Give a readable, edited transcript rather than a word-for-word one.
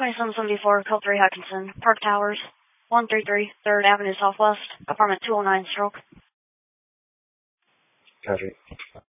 2774, Code 3 Hutchinson, Park Towers, 133, 3rd Avenue Southwest, apartment 209, Stroke. Copy.